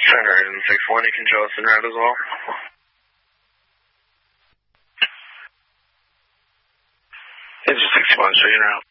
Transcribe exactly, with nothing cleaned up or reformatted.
Center and six one, you can show us in route as well. Engine sixty-one, show you in route.